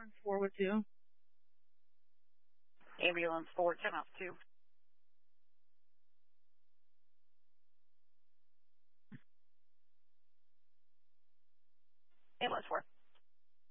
Ambulance 4 with you. Ambulance 4, 10 off 2. Ambulance 4.